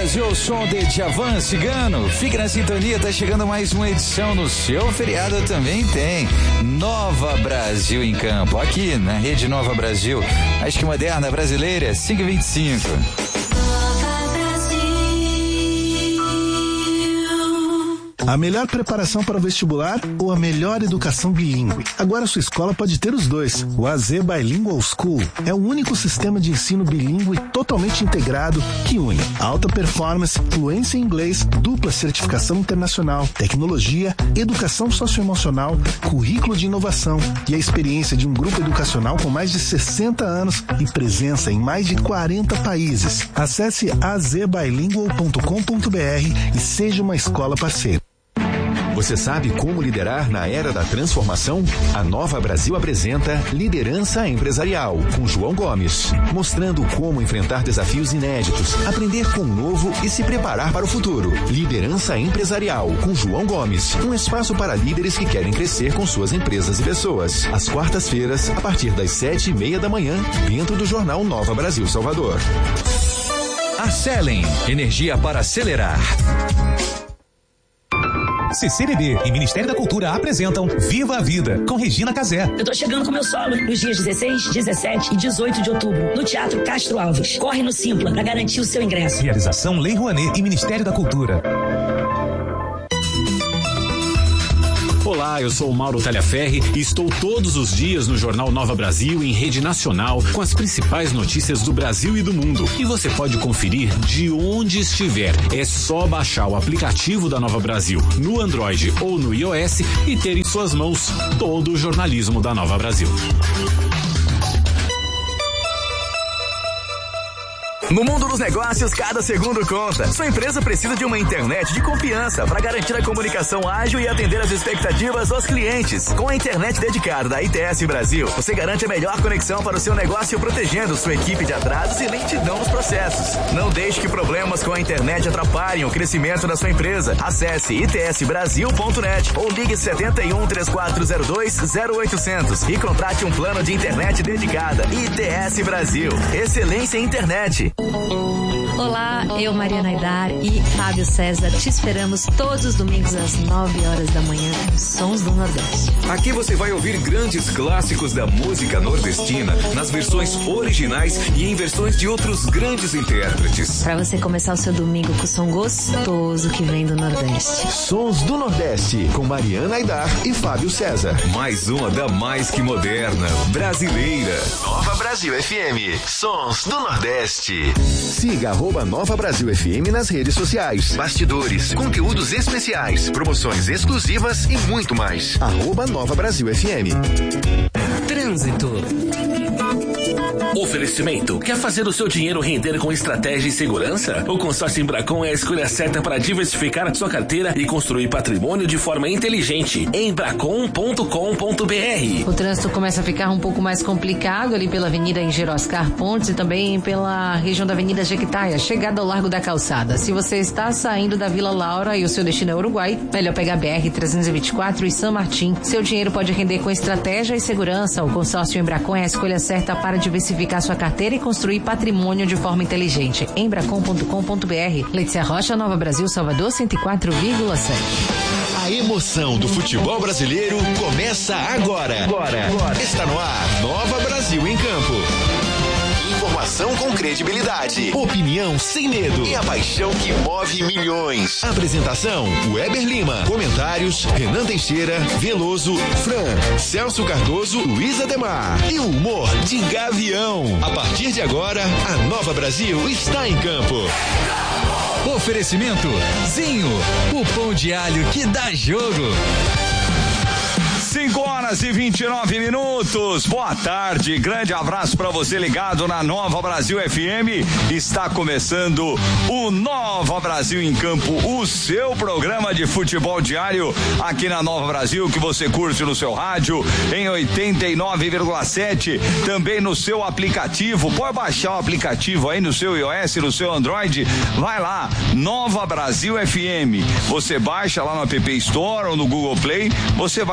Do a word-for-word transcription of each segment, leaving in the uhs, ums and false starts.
Brasil, o som de Djavan Cigano. Fique na sintonia, tá chegando mais uma edição no seu feriado também tem. Nova Brasil em Campo, aqui na Rede Nova Brasil. Acho que moderna brasileira, cinco e vinte e cinco. A melhor preparação para o vestibular ou a melhor educação bilíngue? Agora sua escola pode ter os dois. O A Z Bilingual School é o único sistema de ensino bilíngue totalmente integrado que une alta performance, fluência em inglês, dupla certificação internacional, tecnologia, educação socioemocional, currículo de inovação e a experiência de um grupo educacional com mais de sessenta anos e presença em mais de quarenta países. Acesse a z bilingual ponto com ponto b r e seja uma escola parceira. Você sabe como liderar na era da transformação? A Nova Brasil apresenta Liderança Empresarial, com João Gomes, mostrando como enfrentar desafios inéditos, aprender com o novo e se preparar para o futuro. Liderança Empresarial, com João Gomes, um espaço para líderes que querem crescer com suas empresas e pessoas. Às quartas-feiras, a partir das sete e meia da manhã, dentro do Jornal Nova Brasil Salvador. A Selen, energia para acelerar. C C B B e Ministério da Cultura apresentam Viva a Vida, com Regina Casé. Eu tô chegando com meu solo nos dias dezesseis, dezessete e dezoito de outubro, no Teatro Castro Alves. Corre no Simpla para garantir o seu ingresso. Realização Lei Rouanet e Ministério da Cultura. Olá, eu sou o Mauro Talhaferri e estou todos os dias no Jornal Nova Brasil em rede nacional com as principais notícias do Brasil e do mundo. E você pode conferir de onde estiver. É só baixar o aplicativo da Nova Brasil no Android ou no iOS e ter em suas mãos todo o jornalismo da Nova Brasil. No mundo dos negócios, cada segundo conta. Sua empresa precisa de uma internet de confiança para garantir a comunicação ágil e atender as expectativas dos clientes. Com a internet dedicada da I T S Brasil, você garante a melhor conexão para o seu negócio, protegendo sua equipe de atrasos e lentidão nos processos. Não deixe que problemas com a internet atrapalhem o crescimento da sua empresa. Acesse i t s brasil ponto net ou ligue sete um, três quatro zero dois, zero oito zero zero e contrate um plano de internet dedicada. I T S Brasil. Excelência em internet. Olá, eu, Mariana Aidar e Fábio César, te esperamos todos os domingos às nove horas da manhã nos Sons do Nordeste. Aqui você vai ouvir grandes clássicos da música nordestina nas versões originais e em versões de outros grandes intérpretes. Para você começar o seu domingo com o som gostoso que vem do Nordeste. Sons do Nordeste, com Mariana Aidar e Fábio César. Mais uma da mais que moderna, brasileira. Nova Brasil F M, Sons do Nordeste. Siga arroba Nova Brasil F M nas redes sociais. Bastidores, conteúdos especiais, promoções exclusivas e muito mais. Arroba Nova Brasil F M. Trânsito. Oferecimento. Quer fazer o seu dinheiro render com estratégia e segurança? O consórcio Embracon é a escolha certa para diversificar a sua carteira e construir patrimônio de forma inteligente. embracon ponto com ponto b r. O trânsito começa a ficar um pouco mais complicado ali pela Avenida Engenheiro Oscar Pontes e também pela região da Avenida Jequitaia, chegada ao Largo da Calçada. Se você está saindo da Vila Laura e o seu destino é Uruguai, melhor pegar B R trezentos e vinte e quatro e São Martim. Seu dinheiro pode render com estratégia e segurança. O consórcio Embracon é a escolha certa para diversificar sua carteira e construir patrimônio de forma inteligente. embracon ponto com ponto b r. Letícia Rocha, Nova Brasil, Salvador, cento e quatro vírgula sete. A emoção do futebol brasileiro começa agora. Agora. Agora. Está no ar, Nova Brasil em Campo. Informação com credibilidade, opinião sem medo e a paixão que move milhões. Apresentação: Weber Lima. Comentários: Renan Teixeira, Veloso, Fran, Celso Cardoso, Luiz Ademar. E o humor de Gavião. A partir de agora, a Nova Brasil está em campo. Oferecimento Zinho, o pão de alho que dá jogo. cinco horas e vinte e nove minutos. Boa tarde, grande abraço para você ligado na Nova Brasil F M. Está começando o Nova Brasil em Campo, o seu programa de futebol diário aqui na Nova Brasil, que você curte no seu rádio em oitenta e nove vírgula sete, também no seu aplicativo. Pode baixar o aplicativo aí no seu iOS, no seu Android. Vai lá, Nova Brasil F M. Você baixa lá no App Store ou no Google Play. Você vai lá e baixa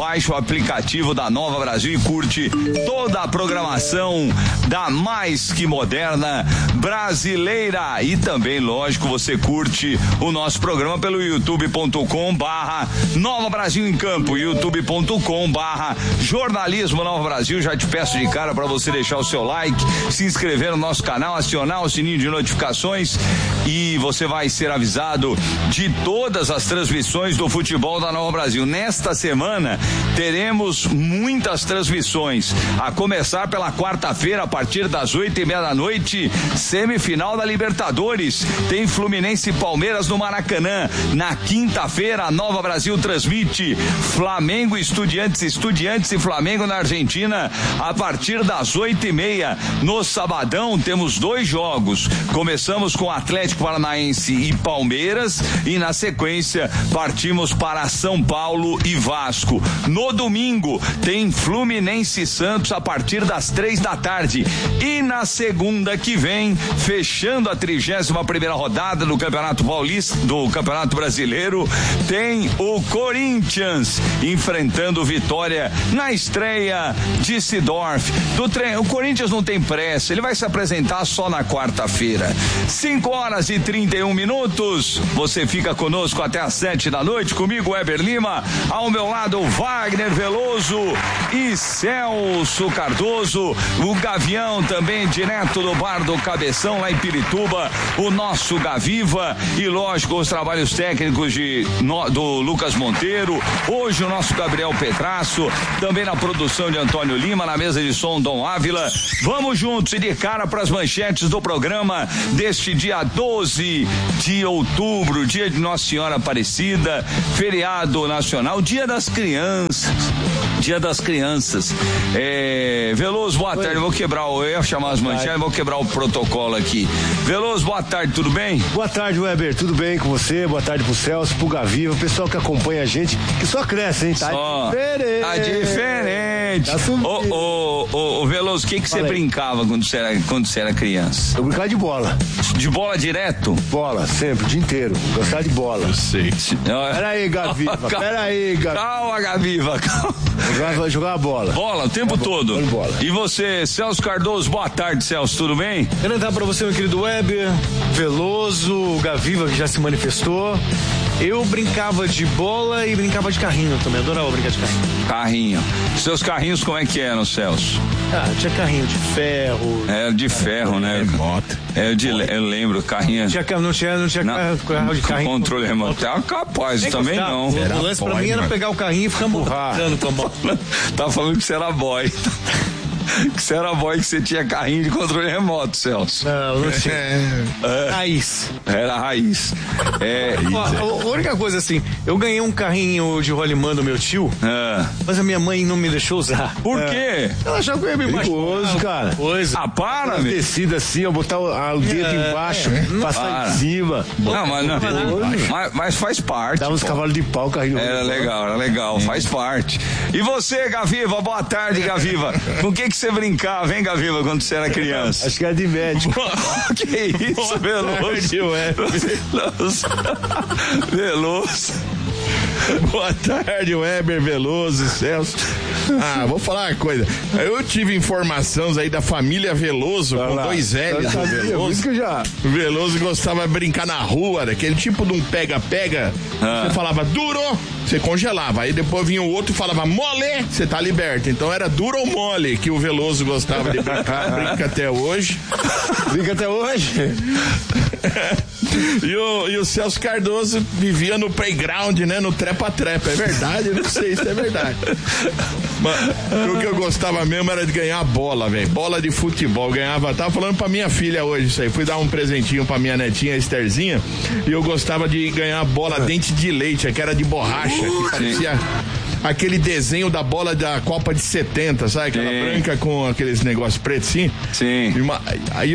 baixa o aplicativo da Nova Brasil e curte toda a programação da mais que moderna brasileira. E também, lógico, você curte o nosso programa pelo youtube ponto com barra Nova Brasil em Campo, youtube ponto com barra Jornalismo Nova Brasil. Já te peço de cara para você deixar o seu like, se inscrever no nosso canal, acionar o sininho de notificações e você vai ser avisado de todas as transmissões do futebol da Nova Brasil. Nesta semana teremos muitas transmissões, a começar pela quarta-feira, a partir das oito e meia da noite, semifinal da Libertadores, tem Fluminense e Palmeiras no Maracanã. Na quinta-feira, a Nova Brasil transmite Flamengo, Estudiantes, Estudiantes e Flamengo na Argentina, a partir das oito e meia. No sabadão, temos dois jogos, começamos com Atlético Paranaense e Palmeiras e na sequência partimos para São Paulo e Vasco. No domingo tem Fluminense e Santos a partir das três da tarde e na segunda que vem, fechando a trigésima primeira rodada do Campeonato Paulista, do Campeonato Brasileiro, tem o Corinthians enfrentando o Vitória na estreia de Seedorf. Do tre... O Corinthians não tem pressa, ele vai se apresentar só na quarta-feira. cinco horas e trinta e um minutos. Você fica conosco até às sete da noite, comigo, Weber Lima, ao meu lado, Wagner Veloso e Celso Cardoso, o Gavião também, direto do bar do Cabeção, lá em Pirituba, o nosso Gaviva e, lógico, os trabalhos técnicos de, no, do Lucas Monteiro, hoje o nosso Gabriel Petrasso, também na produção de Antônio Lima, na mesa de som Dom Ávila. Vamos juntos e de cara para as manchetes do programa deste dia doze de outubro, dia de Nossa Senhora Aparecida, feriado nacional, dia das crianças, dia das crianças. É, Veloso, boa tarde, eu vou quebrar o, eu ia chamar as manchetes, vou quebrar o protocolo aqui. Veloso, boa tarde, tudo bem? Boa tarde, Weber, tudo bem com você? Boa tarde pro Celso, pro Gaviva, o pessoal que acompanha a gente, que só cresce, hein? Tá só diferente. Tá diferente. Tá ô, ô, ô, ô, Veloso, o que que você brincava quando você era, quando você era criança? Eu brincava de bola. De bola direto? Bola, sempre, o dia inteiro. Gostava de bola. Eu sei. Pera aí, Gaviva, pera aí, Gaviva. Calma, Gaviva, calma. Jogava, jogava bola. Bola, o tempo bola, todo. Bola, bola. E você, Celso Cardoso, boa tarde, Celso, tudo bem? Quero entrar pra você, meu querido Weber, Veloso, Gaviva, que já se manifestou. Eu brincava de bola e brincava de carrinho também, adorava brincar de carrinho. Carrinho. Seus carrinhos como é que eram, Celso? Ah, tinha carrinho de ferro. É, de ferro, né? Moto. É, eu, de, eu lembro, carrinho. Não tinha, não tinha, não tinha não, carro de carrinho. Controle remoto. É capaz, eu também não. O lance pra mim era pegar o carrinho e ficar empurrando com a moto. Tá falando que você era boy. Que você era boy, que você tinha carrinho de controle remoto, Celso. Não, não tinha. É. Raiz. Era raiz. É. A, a única coisa assim, eu ganhei um carrinho de rolimã do meu tio, é. mas a minha mãe não me deixou usar. Por é. quê? Ela achava que eu ia me machucar, cara. Coisa. Ah, para, meu. Descida assim, ó, botar o, a, o dedo é, embaixo, é. passar para. em cima. Não, mas não. Mas, mas faz parte. Dava uns cavalos de pau, carrinho. Era legal, era legal, é. faz parte. E você, Gaviva, boa tarde, Gaviva. Com o que que você brincava, hein, Gaviva, quando você era criança? Acho que era de médico. Que isso, Veloso? Veloso. Veloso. Boa tarde, Weber, Veloso, Celso. Ah, vou falar uma coisa. Eu tive informações aí da família Veloso, ah, com lá. dois L's do Veloso. Que já... Veloso gostava de brincar na rua, daquele tipo de um pega-pega. Ah. Você falava duro, você congelava. Aí depois vinha o outro e falava mole, você tá liberto. Então era duro ou mole que o Veloso gostava de brincar. Brinca até hoje. Brinca até hoje? E o, e o Celso Cardoso vivia no playground, né? No trepa-trepa. É verdade? Eu não sei se é verdade. Mas o que eu gostava mesmo era de ganhar bola, velho. Bola de futebol. Ganhava. Tava falando pra minha filha hoje isso aí. Fui dar um presentinho pra minha netinha, a Estherzinha. E eu gostava de ganhar bola dente de leite, que era de borracha, que parecia aquele desenho da bola da Copa de setenta, sabe? Aquela Sim. branca com aqueles negócios pretos, sim. Sim. Uma, aí eu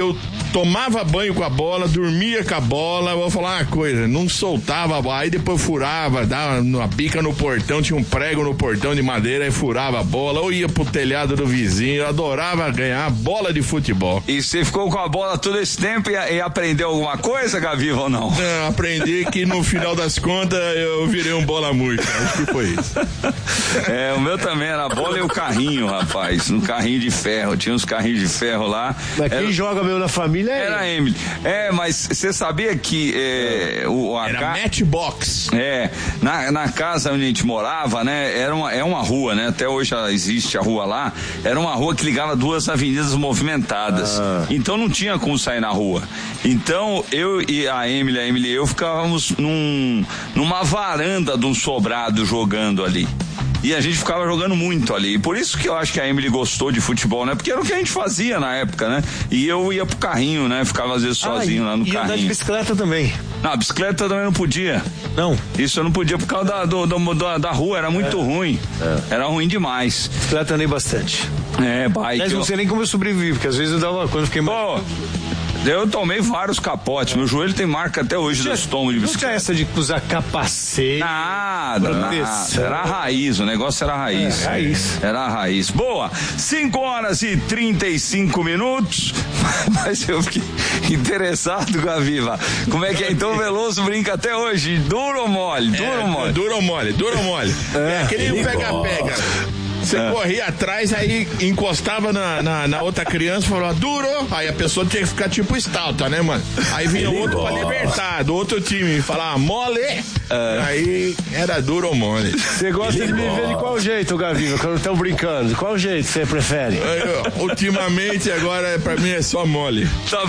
tomava banho com a bola, dormia com a bola, vou falar uma coisa, não soltava a bola, aí depois furava, dava uma bica no portão, tinha um prego no portão de madeira, aí furava a bola, ou ia pro telhado do vizinho, eu adorava ganhar bola de futebol. E você ficou com a bola todo esse tempo e, e aprendeu alguma coisa, Gaviva, ou não? Não, aprendi que no final das contas eu virei um bola muito, acho que foi isso. É, o meu também era a bola e o carrinho, rapaz, no carrinho de ferro, tinha uns carrinhos de ferro lá. Mas era, quem joga mesmo na família é era a Emily. É, mas você sabia que é, o a era ca... matchbox. É, na, na casa onde a gente morava, né, era uma, é uma rua, né, até hoje já existe a rua lá, era uma rua que ligava duas avenidas movimentadas, ah. então não tinha como sair na rua. Então eu e a Emily, a Emily e eu ficávamos num, numa varanda de um sobrado jogando ali. E a gente ficava jogando muito ali. E por isso que eu acho que a Emily gostou de futebol, né? Porque era o que a gente fazia na época, né? E eu ia pro carrinho, né? Ficava às vezes sozinho ah, lá no e carrinho. E andar de bicicleta também. Não, a bicicleta também não podia. Não? Isso eu não podia por causa da, do, do, da, da rua, era muito é. ruim. É. Era ruim demais. Bicicleta andei bastante. É, bike. Mas não sei nem como eu sobrevivi, porque às vezes eu dava, quando eu fiquei... Pô, eu tomei vários capotes, meu joelho tem marca até hoje do estômago de bicicleta. Não tinha essa de usar capacete. Nada, nada. Era a raiz, o negócio era a raiz. É, raiz. Era a raiz. Boa, cinco horas e trinta e cinco minutos, mas eu fiquei interessado, Gaviva. Como é que é? Então o Veloso brinca até hoje, duro ou mole? Duro é, ou mole? Duro ou mole, duro ou mole. É, é aquele pega-pega. Você é. corria atrás, aí encostava na, na, na outra criança e falava, duro, aí a pessoa tinha que ficar tipo estalta, né, mano? Aí vinha outro pra libertar, do outro time, e falava, mole! É. Aí era duro ou mole. Você gosta de me ver de qual jeito, Gaviva, quando estão brincando? De qual jeito você prefere? Eu, ultimamente, agora, pra mim, é só mole. Tá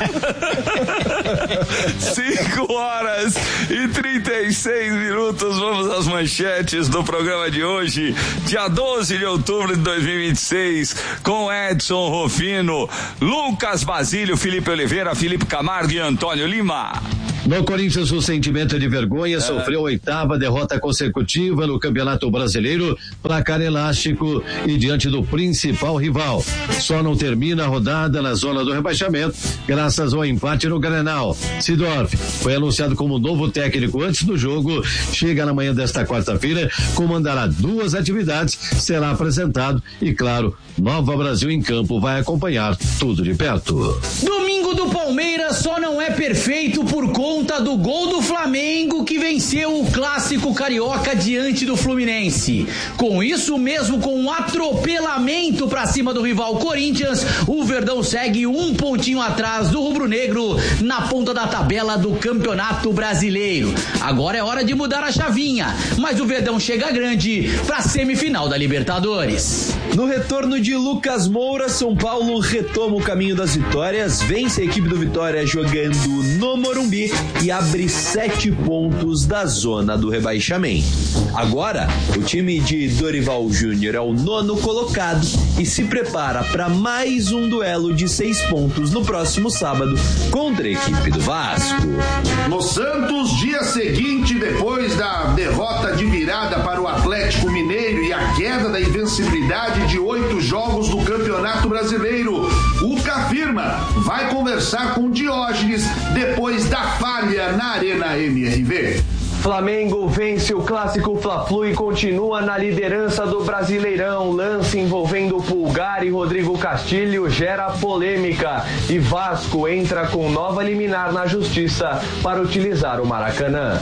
cinco horas e trinta e seis minutos, vamos às manchetes do programa de hoje, dia doze de outubro de dois mil e vinte e seis, com Edson Rufino, Lucas Basílio, Felipe Oliveira, Felipe Camargo e Antônio Lima. No Corinthians, o sentimento de vergonha, é. sofreu a oitava derrota consecutiva no Campeonato Brasileiro, placar elástico e diante do principal rival. Só não termina a rodada na zona do rebaixamento, graças ao empate no Grenal. Seedorf foi anunciado como novo técnico antes do jogo, chega na manhã desta quarta-feira, comandará duas atividades, será apresentado e, claro, Nova Brasil em Campo vai acompanhar tudo de perto. Domingo do Palmeiras só não é perfeito por conta do gol do Flamengo, que venceu o clássico carioca diante do Fluminense. Com isso, mesmo com um atropelamento para cima do rival Corinthians, o Verdão segue um pontinho atrás do rubro-negro na ponta da tabela do Campeonato Brasileiro. Agora é hora de mudar a chavinha, mas o Verdão chega grande para a semifinal da Libertadores. No retorno de Lucas Moura, São Paulo retoma o caminho das vitórias, vence a equipe do Vitória jogando no Morumbi e abre sete pontos da zona do rebaixamento. Agora, o time de Dorival Júnior é o nono colocado e se prepara para mais um duelo de seis pontos no próximo sábado contra a equipe do Vasco. No Santos, dia seguinte, depois da derrota de virada para o Atlético Mineiro e a queda da invencibilidade de oito jogos do Campeonato Brasileiro, o Cafirma vai conversar com Diógenes depois da falha na Arena M R V. Flamengo vence o clássico Fla-Flu e continua na liderança do Brasileirão. Lance envolvendo Pulgar e Rodrigo Castilho gera polêmica e Vasco entra com nova liminar na justiça para utilizar o Maracanã.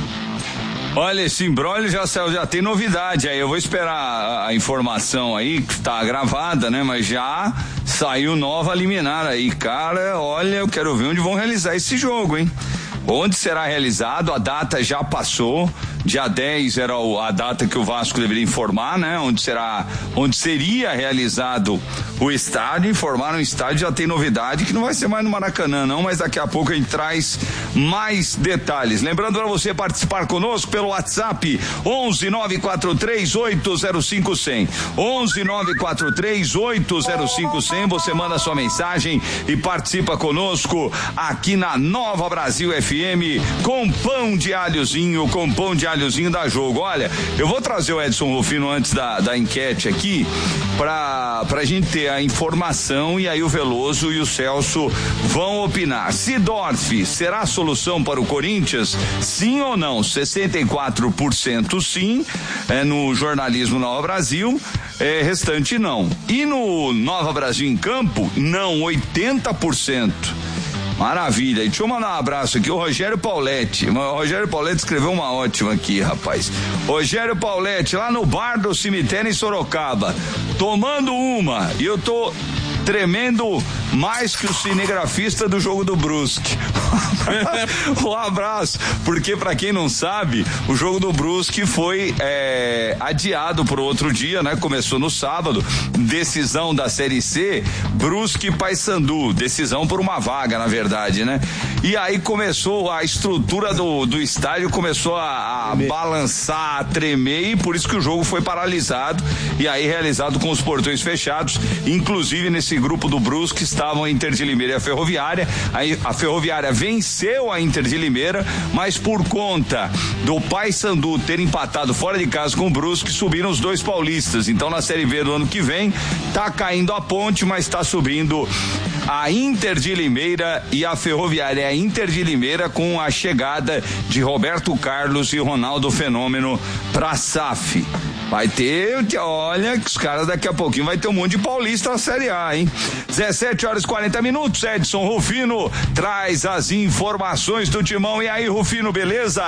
Olha, esse imbróglio já saiu, já tem novidade aí, eu vou esperar a, a informação aí, que tá gravada, né, mas já saiu nova liminar aí, cara, olha, eu quero ver onde vão realizar esse jogo, hein. Onde será realizado, a data já passou, dia dez era a data que o Vasco deveria informar, né? Onde será, onde seria realizado o estádio, informaram o estádio, já tem novidade que não vai ser mais no Maracanã não, mas daqui a pouco a gente traz mais detalhes. Lembrando para você participar conosco pelo WhatsApp onze nove quatro três oito zero cinco zero zero, onze nove quatro três oito zero cinco zero zero, você manda sua mensagem e participa conosco aqui na Nova Brasil F M com pão de alhozinho, com pão de alho horáriozinho da jogo. Olha, eu vou trazer o Edson Rufino antes da, da enquete aqui, pra, pra gente ter a informação, e aí o Veloso e o Celso vão opinar. Sidorf será a solução para o Corinthians? Sim ou não? sessenta e quatro por cento sim, é, no jornalismo Nova Brasil, é, restante não. E no Nova Brasil em Campo, não, oitenta por cento. Maravilha. E deixa eu mandar um abraço aqui, o Rogério Pauletti. O Rogério Pauletti escreveu uma ótima aqui, rapaz. Rogério Pauletti, lá no bar do cemitério em Sorocaba, tomando uma, e eu tô tremendo mais que o cinegrafista do jogo do Brusque. Um abraço, porque pra quem não sabe, o jogo do Brusque foi é, adiado pro outro dia, né? Começou no sábado, decisão da Série C, Brusque e Paysandu, decisão por uma vaga, na verdade, né? E aí começou, a estrutura do, do estádio começou a, a balançar, a tremer, e por isso que o jogo foi paralisado, e aí realizado com os portões fechados, inclusive nesse grupo do Brusque estavam a Inter de Limeira e a Ferroviária. Aí a Ferroviária venceu a Inter de Limeira, mas por conta do Paysandu ter empatado fora de casa com o Brusque, subiram os dois paulistas. Então na Série B do ano que vem tá caindo a Ponte, mas tá subindo a Inter de Limeira e a Ferroviária. A Inter de Limeira com a chegada de Roberto Carlos e Ronaldo Fenômeno pra S A F. Vai ter, olha, que os caras daqui a pouquinho vai ter um monte de paulista na Série A, hein? dezessete horas e quarenta minutos, Edson Rufino traz as informações do Timão. E aí, Rufino, beleza?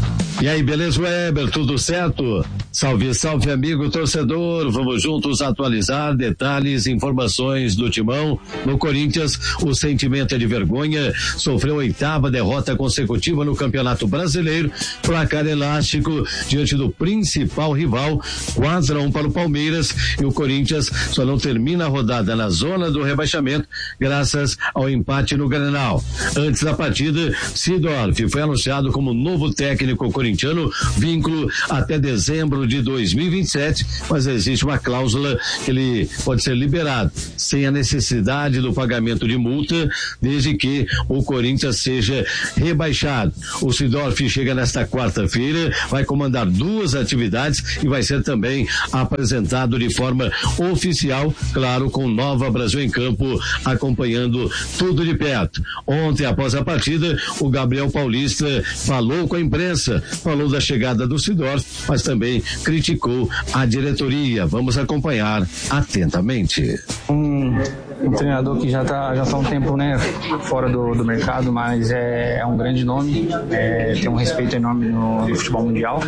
E aí, beleza, Weber? Tudo certo? Salve, salve, amigo torcedor. Vamos juntos atualizar detalhes, informações do Timão. No Corinthians, o sentimento é de vergonha. Sofreu a oitava derrota consecutiva no Campeonato Brasileiro. Placar elástico diante do principal rival. quatro a um para o Palmeiras. E o Corinthians só não termina a rodada na zona do rebaixamento graças ao empate no Grenal. Antes da partida, Sidorf foi anunciado como novo técnico corintiano, vínculo até dezembro de dois mil e vinte e sete, mas existe uma cláusula que ele pode ser liberado sem a necessidade do pagamento de multa, desde que o Corinthians seja rebaixado. O Sidorf chega nesta quarta-feira, vai comandar duas atividades e vai ser também apresentado de forma oficial, claro, com Nova Brasil em Campo acompanhando tudo de perto. Ontem, após a partida, o Gabriel Paulista falou com a imprensa, falou da chegada do Sidorf, mas também criticou a diretoria. Vamos acompanhar atentamente. Um, um treinador que já está já tá um tempo, né, fora do, do mercado, mas é, é um grande nome, é, tem um respeito enorme no, no futebol mundial.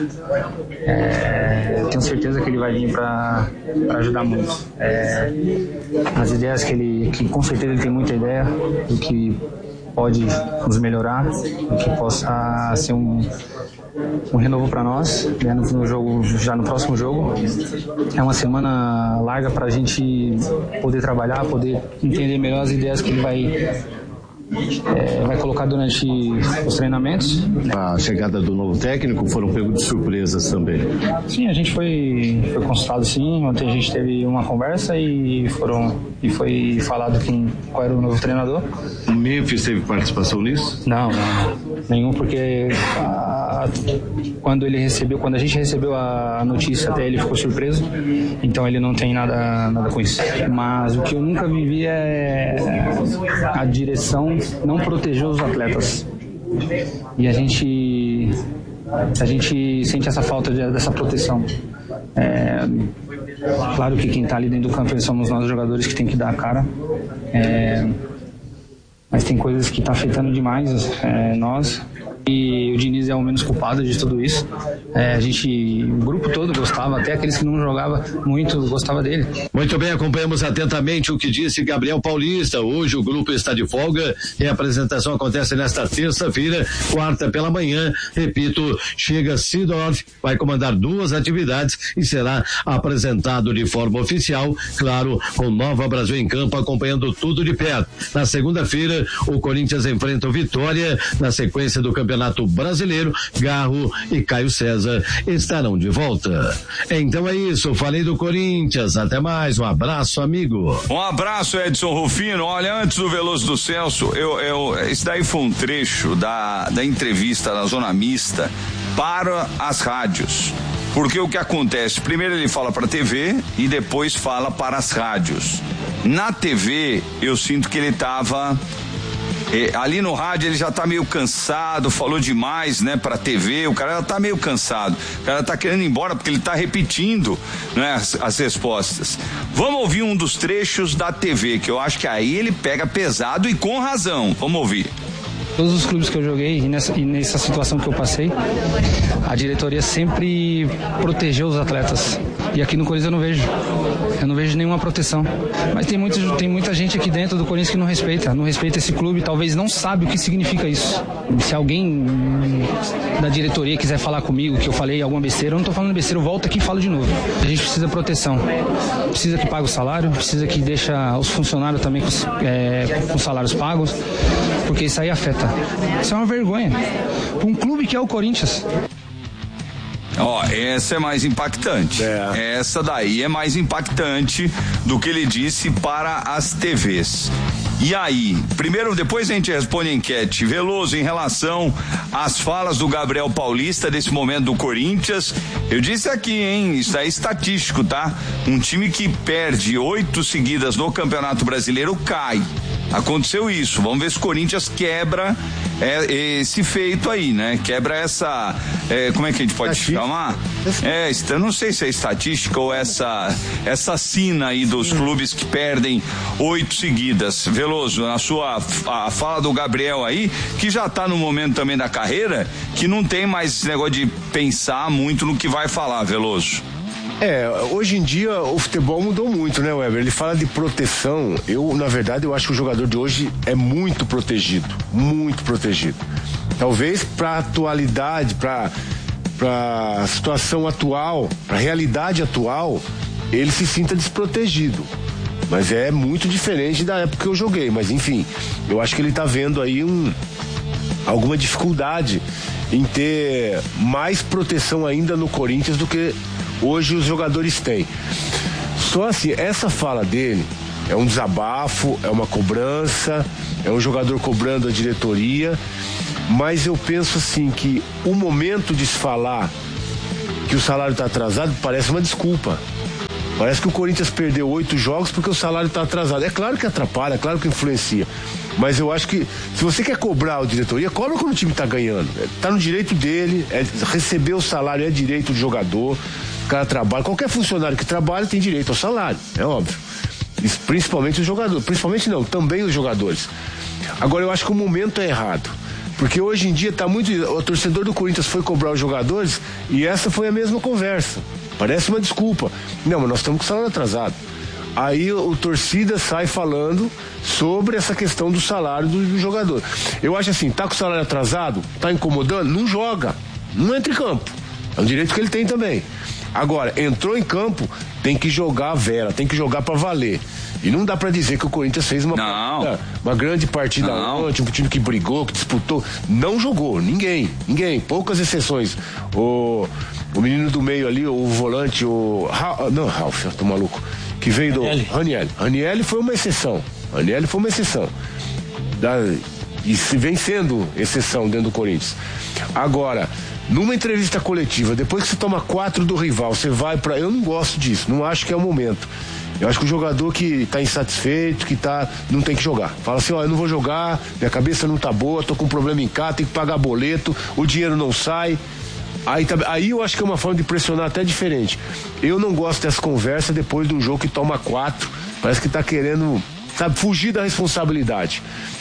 É, tenho certeza que ele vai vir para ajudar muito. É, as ideias que ele, que com certeza ele tem muita ideia do que pode nos melhorar, do que possa ser um um renovo para nós, né, no, no jogo, já no próximo jogo. É uma semana larga para a gente poder trabalhar, poder entender melhor as ideias que ele vai É, vai colocar durante os treinamentos. A chegada do novo técnico foram pegos de surpresas também. Sim, a gente foi, foi consultado sim, ontem a gente teve uma conversa e, foram, e foi falado quem, qual era o novo treinador. O Memphis teve participação nisso? Não, não, nenhum, porque a, quando ele recebeu, quando a gente recebeu a notícia, até ele ficou surpreso, então ele não tem nada, nada com isso. Mas o que eu nunca vivi é a direção não protegeu os atletas, e a gente a gente sente essa falta de, dessa proteção. É, claro que quem está ali dentro do campo somos nós, jogadores, que tem que dar a cara, é, mas tem coisas que tá afetando demais é, nós, e o Diniz é o menos culpado de tudo isso. É, a gente, o grupo todo gostava, até aqueles que não jogavam muito, gostava dele. Muito bem, acompanhamos atentamente o que disse Gabriel Paulista. Hoje o grupo está de folga e a apresentação acontece nesta terça-feira, quarta pela manhã. Repito, chega Sidorf, vai comandar duas atividades e será apresentado de forma oficial, claro, com Nova Brasil em Campo acompanhando tudo de perto. Na segunda-feira, o Corinthians enfrenta o Vitória. Na sequência do Campeonato Brasileiro, Garro e Caio César estarão de volta. Então é isso, falei do Corinthians. Até mais, um abraço, amigo. Um abraço, Edson Rufino. Olha, antes do Veloso do Celso, eu, eu, esse daí foi um trecho da, da entrevista na Zona Mista para as rádios. Porque o que acontece? Primeiro ele fala para a T V e depois fala para as rádios. Na T V, eu sinto que ele estava... É, ali no rádio ele já tá meio cansado, falou demais, né, pra T V, o cara já tá meio cansado, o cara tá querendo ir embora porque ele tá repetindo, né, as, as respostas. Vamos ouvir um dos trechos da T V, que eu acho que aí ele pega pesado e com razão. Vamos ouvir. Todos os clubes que eu joguei e nessa, e nessa situação que eu passei, a diretoria sempre protegeu os atletas. E aqui no Corinthians eu não vejo. Eu não vejo nenhuma proteção. Mas tem, muito, tem muita gente aqui dentro do Corinthians que não respeita. Não respeita esse clube, talvez não sabe o que significa isso. Se alguém da diretoria quiser falar comigo que eu falei alguma besteira, eu não estou falando besteira, eu volto aqui e falo de novo. A gente precisa de proteção. Precisa que pague o salário, precisa que deixe os funcionários também com, é, com salários pagos, porque isso aí afeta. Isso é uma vergonha para um clube que é o Corinthians. Ó, oh, essa é mais impactante. É. Essa daí é mais impactante do que ele disse para as T Vs. E aí, primeiro, depois a gente responde a enquete. Veloso, em relação às falas do Gabriel Paulista desse momento do Corinthians, eu disse aqui, hein, isso é estatístico, tá? Um time que perde oito seguidas no Campeonato Brasileiro cai. Aconteceu isso, vamos ver se o Corinthians quebra é, esse feito aí, né? Quebra essa, é, como é que a gente pode chamar? É, eu não sei se é estatística ou essa, essa sina aí dos clubes que perdem oito seguidas. Veloso, na sua a fala do Gabriel aí, que já tá no momento também da carreira, que não tem mais esse negócio de pensar muito no que vai falar, Veloso. É, hoje em dia o futebol mudou muito, né, Weber? Ele fala de proteção. Eu, na verdade, eu acho que o jogador de hoje é muito protegido, muito protegido. Talvez para a atualidade, para para a situação atual, para a realidade atual, ele se sinta desprotegido. Mas é muito diferente da época que eu joguei. Mas enfim, eu acho que ele tá vendo aí um, alguma dificuldade em ter mais proteção ainda no Corinthians do que hoje os jogadores têm. Só assim, essa fala dele é um desabafo, é uma cobrança, é um jogador cobrando a diretoria, mas eu penso assim que o momento de se falar que o salário está atrasado parece uma desculpa. Parece que o Corinthians perdeu oito jogos porque o salário está atrasado. É claro que atrapalha, é claro que influencia. Mas eu acho que se você quer cobrar a diretoria, cobra quando o time está ganhando. Está no direito dele, é, receber o salário é direito do jogador. O cara trabalha, qualquer funcionário que trabalha tem direito ao salário, é óbvio. Isso, principalmente os jogadores, principalmente não, também os jogadores. Agora eu acho que o momento é errado. Porque hoje em dia tá muito. O torcedor do Corinthians foi cobrar os jogadores e essa foi a mesma conversa. Parece uma desculpa. Não, mas nós estamos com o salário atrasado. Aí o, o torcida sai falando sobre essa questão do salário do, do jogador. Eu acho assim, tá com o salário atrasado, tá incomodando, não joga, não entra em campo. É um direito que ele tem também. Agora, entrou em campo, tem que jogar a vera, tem que jogar pra valer. E não dá pra dizer que o Corinthians fez uma, partida, uma grande partida ontem, um time que brigou, que disputou. Não jogou, ninguém, ninguém, poucas exceções. O, o menino do meio ali, o volante, o... Ra, não, Ralf, eu tô maluco. Que veio do... Raniel. Raniel foi uma exceção. Raniel foi uma exceção. Da, e se vem sendo exceção dentro do Corinthians. Agora... Numa entrevista coletiva, depois que você toma quatro do rival, você vai pra... Eu não gosto disso, não acho que é o momento. Eu acho que o jogador que tá insatisfeito, que tá... não tem que jogar. Fala assim, ó, eu não vou jogar, minha cabeça não tá boa, tô com um problema em casa, tenho que pagar boleto, o dinheiro não sai. Aí, tá... Aí eu acho que é uma forma de pressionar até diferente. Eu não gosto dessa conversa depois de um jogo que toma quatro. Parece que tá querendo, sabe, fugir da responsabilidade.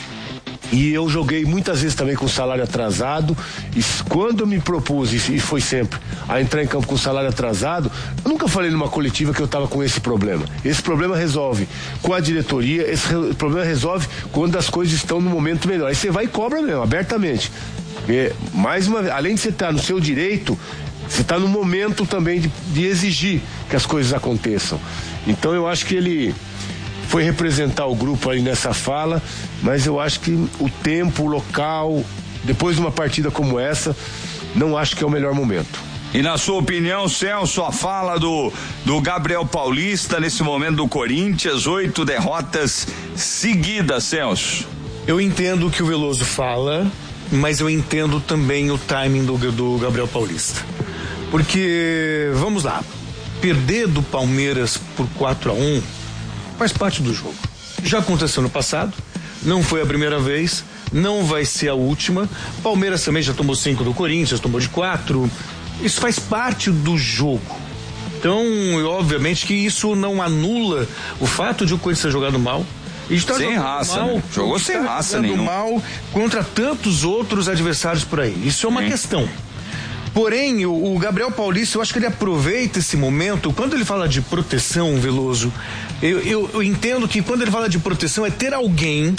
E eu joguei muitas vezes também com salário atrasado, e quando eu me propus, e foi sempre, a entrar em campo com salário atrasado, eu nunca falei numa coletiva que eu estava com esse problema. Esse problema resolve com a diretoria, esse re- problema resolve quando as coisas estão no momento melhor. Aí você vai e cobra mesmo, abertamente. E, mais uma vez, além de você estar no seu direito, você está no momento também de, de exigir que as coisas aconteçam. Então eu acho que ele... foi representar o grupo aí nessa fala, mas eu acho que o tempo, o local, depois de uma partida como essa, não acho que é o melhor momento. E na sua opinião, Celso, a fala do, do Gabriel Paulista nesse momento do Corinthians, oito derrotas seguidas, Celso? Eu entendo o que o Veloso fala, mas eu entendo também o timing do, do Gabriel Paulista. Porque, vamos lá, perder do Palmeiras por quatro a um faz parte do jogo. Já aconteceu no passado, não foi a primeira vez, não vai ser a última. Palmeiras também já tomou cinco do Corinthians, tomou de quatro. Isso faz parte do jogo. Então, obviamente que isso não anula o fato de o Corinthians ter jogado mal. E está sem raça, mal, né? Jogou sem raça nenhuma. mal contra tantos outros adversários por aí. Isso é uma Sim. questão. Porém, o, o Gabriel Paulista, eu acho que ele aproveita esse momento, quando ele fala de proteção, Veloso, eu, eu, eu entendo que quando ele fala de proteção é ter alguém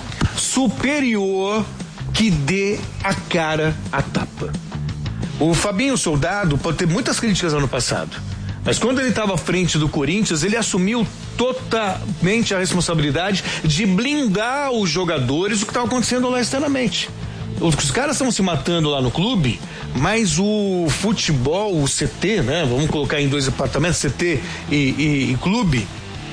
superior que dê a cara a tapa. O Fabinho Soldado pode ter muitas críticas ano passado, mas quando ele estava à frente do Corinthians, ele assumiu totalmente a responsabilidade de blindar os jogadores do que estava acontecendo lá externamente. Os caras estão se matando lá no clube, mas o futebol, o C T, né? Vamos colocar em dois departamentos, C T e, e, e clube,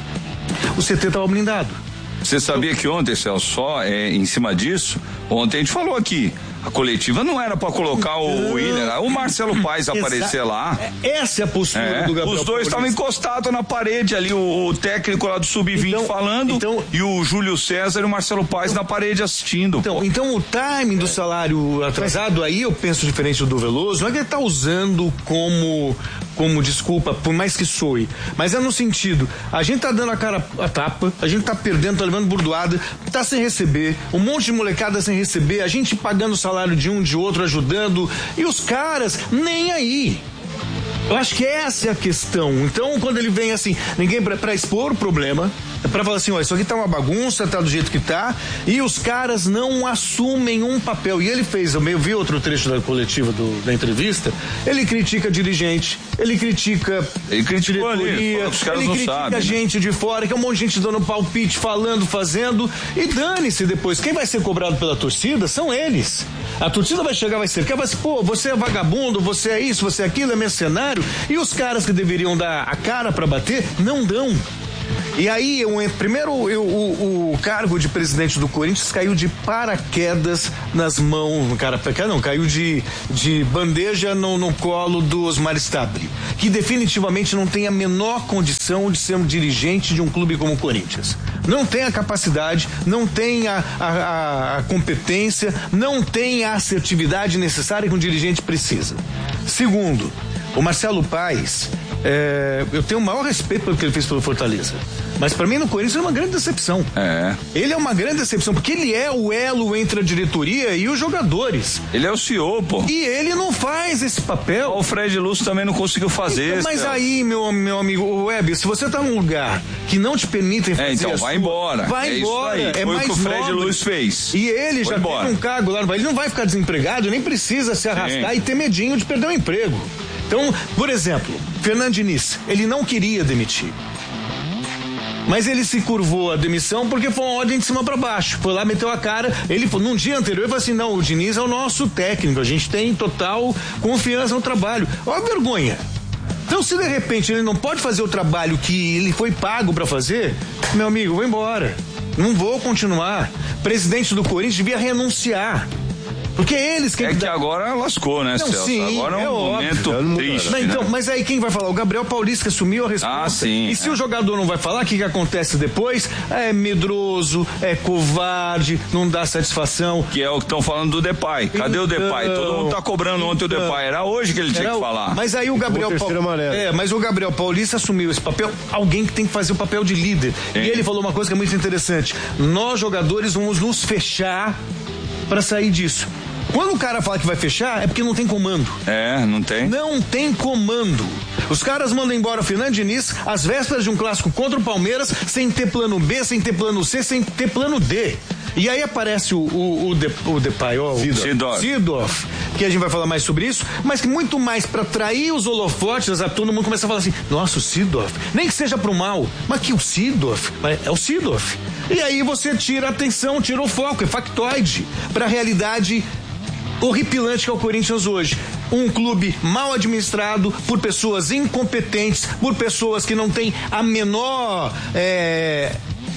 o C T estava blindado. Você sabia que ontem, Celso, só é, em cima disso, ontem a gente falou aqui, a coletiva não era para colocar o Willian, o Marcelo Paes aparecer lá. Essa é a postura é, do Gabriel. Os dois estavam encostados na parede ali, o, o técnico lá do sub vinte então, falando, então, e o Júlio César e o Marcelo Paes na parede assistindo. Então, então o timing do salário atrasado, aí eu penso diferente do Veloso, não é que ele tá usando como como desculpa, por mais que soe, mas é no sentido, a gente tá dando a cara a tapa, a gente tá perdendo, tá levando burdoada, tá sem receber, um monte de molecada sem receber, a gente pagando o salário de um, de outro, ajudando, e os caras nem aí. Eu acho que essa é a questão. Então, quando ele vem assim, ninguém pra, pra expor o problema, é pra falar assim, ó, isso aqui tá uma bagunça, tá do jeito que tá, e os caras não assumem um papel. E ele fez, eu vi outro trecho da coletiva do, da entrevista, ele critica dirigente, ele critica ele diretoria, ali, os caras ele não critica sabem, gente né? de fora, que é um monte de gente dando palpite, falando, fazendo, e dane-se depois. Quem vai ser cobrado pela torcida são eles. A torcida vai chegar, vai cercar, vai dizer, pô, você é vagabundo, você é isso, você é aquilo, é mercenário, e os caras que deveriam dar a cara pra bater, não dão. E aí, eu, primeiro, eu, o, o cargo de presidente do Corinthians caiu de paraquedas nas mãos, cara, não, caiu de, de bandeja no, no colo do Osmar Stabile, que definitivamente não tem a menor condição de ser um dirigente de um clube como o Corinthians. Não tem a capacidade, não tem a, a, a competência, não tem a assertividade necessária que um dirigente precisa. Segundo, o Marcelo Paes, é, eu tenho o maior respeito pelo que ele fez pelo Fortaleza. Mas pra mim no Corinthians é uma grande decepção. É. Ele é uma grande decepção, porque ele é o elo entre a diretoria e os jogadores. Ele é o C E O, pô. E ele não faz esse papel. O Fred Lúcio também não conseguiu fazer. Então, mas cara. aí, meu, meu amigo Web, se você tá num lugar que não te permitem fazer é, então, vai sua, embora. Vai é embora. Isso aí. É Foi mais o que o Fred nobre. Lúcio fez. E ele Foi já embora. tem um cargo lá, ele não vai ficar desempregado, nem precisa se arrastar Sim. e ter medinho de perder o emprego. Então, por exemplo, Fernando Diniz, ele não queria demitir. Mas ele se curvou a demissão porque foi uma ordem de cima para baixo. Foi lá, meteu a cara. Ele foi, num dia anterior, ele falou assim: não, o Diniz é o nosso técnico, a gente tem total confiança no trabalho. Olha a vergonha. Então, se de repente ele não pode fazer o trabalho que ele foi pago para fazer, meu amigo, vou embora. Não vou continuar. Presidente do Corinthians devia renunciar. Porque eles quem é que dá... agora lascou, né, não, Celso? Sim, agora é um é momento óbvio. triste. Mas, então, né? mas aí quem vai falar? O Gabriel Paulista que assumiu a resposta. Ah, sim. E se é. o jogador não vai falar, o que, que acontece depois? É medroso, é covarde, não dá satisfação. Que é o que estão falando do Depay. Cadê então, o Depay? Todo mundo tá cobrando então, ontem o Depay. Era hoje que ele tinha que falar. Mas aí o Gabriel Paulista. É, mas o Gabriel Paulista assumiu esse papel, alguém que tem que fazer o papel de líder. Sim. E ele falou uma coisa que é muito interessante. Nós, jogadores, vamos nos fechar para sair disso. Quando o cara fala que vai fechar, é porque não tem comando. É, não tem. Não tem comando. Os caras mandam embora o Fernando Diniz às vésperas de um clássico contra o Palmeiras, sem ter plano B, sem ter plano C, sem ter plano D. E aí aparece o, o, o, de, o Depay, ó, Seedorf. Seedorf, que a gente vai falar mais sobre isso, mas que muito mais para atrair os holofotes, a todo mundo começa a falar assim, nossa, o Seedorf, nem que seja pro mal, mas que o Seedorf, é o Seedorf. E aí você tira a atenção, tira o foco, é factoide pra realidade horripilante que é o Corinthians hoje. Um clube mal administrado por pessoas incompetentes, por pessoas que não têm a menor é,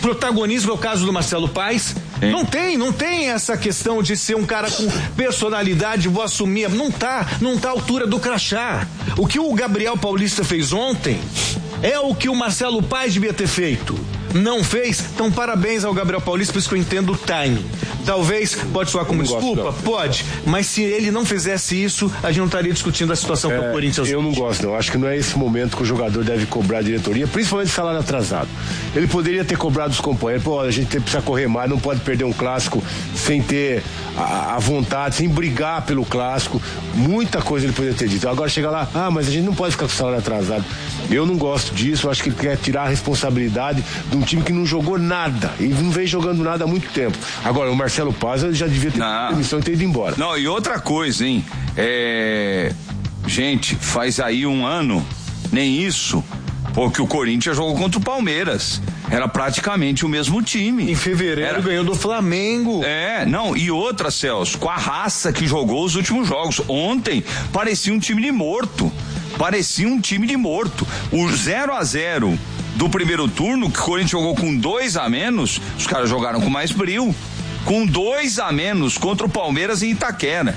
protagonismo, é o caso do Marcelo Paes. Sim. Não tem, não tem essa questão de ser um cara com personalidade, vou assumir. Não tá, não tá à altura do crachá. O que o Gabriel Paulista fez ontem é o que o Marcelo Paes devia ter feito. Não fez, então parabéns ao Gabriel Paulista, por isso que eu entendo o timing. Talvez, pode soar como desculpa? Gosto, pode, mas se ele não fizesse isso, a gente não estaria discutindo a situação é, com o Corinthians. Eu não gosto, não. Acho que não é esse momento que o jogador deve cobrar a diretoria, principalmente salário atrasado. Ele poderia ter cobrado os companheiros, pô, a gente precisa correr mais, não pode perder um clássico sem ter a, a vontade, sem brigar pelo clássico. Muita coisa ele poderia ter dito. Agora chega lá, ah, mas a gente não pode ficar com o salário atrasado. Eu não gosto disso, eu acho que ele quer tirar a responsabilidade de um time que não jogou nada e não vem jogando nada há muito tempo. Agora, o Marcelo Paz já devia ter permissão e ter ido embora. Não, e outra coisa, hein? É... Gente, faz aí um ano, nem isso, porque o Corinthians jogou contra o Palmeiras. Era praticamente o mesmo time. Em fevereiro Era... ganhou do Flamengo. É, não, e outra, Celso, com a raça que jogou os últimos jogos. Ontem parecia um time de morto. Parecia um time de morto. O zero a zero do primeiro turno, que o Corinthians jogou com dois a menos, os caras jogaram com mais brio. Com dois a menos contra o Palmeiras em Itaquera.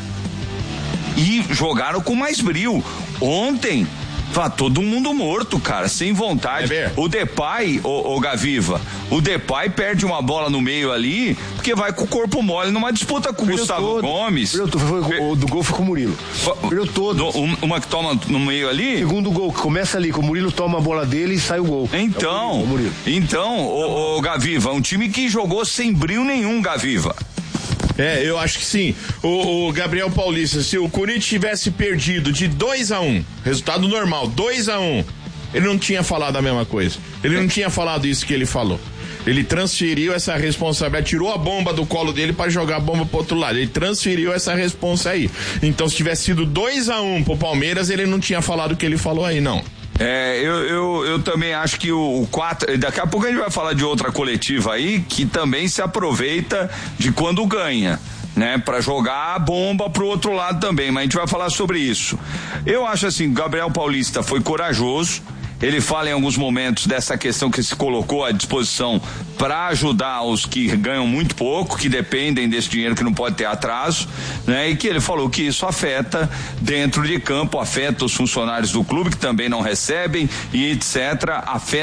E jogaram com mais brio. Ontem, tá todo mundo morto, cara, sem vontade. É o Depay, o, o Gaviva, o Depay perde uma bola no meio ali, porque vai com o corpo mole numa disputa com o Gustavo todo. Gomes. Perdeu, foi, o do gol foi com o Murilo. Perdeu todo. Uma que toma no meio ali? Segundo gol, que começa ali, que o Murilo toma a bola dele e sai o gol. Então, é o Murilo, o Murilo. então, o, o Gaviva, um time que jogou sem brio nenhum, Gaviva. É, eu acho que sim. O, o Gabriel Paulista, se o Corinthians tivesse perdido de dois a um, resultado normal, dois a um, ele não tinha falado a mesma coisa. Ele não tinha falado isso que ele falou. Ele transferiu essa responsabilidade, tirou a bomba do colo dele para jogar a bomba pro outro lado. Ele transferiu essa responsa aí. Então, se tivesse sido dois a um pro Palmeiras, ele não tinha falado o que ele falou aí, não. É, eu, eu, eu também acho que o quatro, daqui a pouco a gente vai falar de outra coletiva aí que também se aproveita de quando ganha, né, para jogar a bomba pro outro lado também, mas a gente vai falar sobre isso. Eu acho assim, o Gabriel Paulista foi corajoso. Ele fala em alguns momentos dessa questão que se colocou à disposição para ajudar os que ganham muito pouco, que dependem desse dinheiro que não pode ter atraso, né? E que ele falou que isso afeta dentro de campo, afeta os funcionários do clube que também não recebem e etcétera. Afeta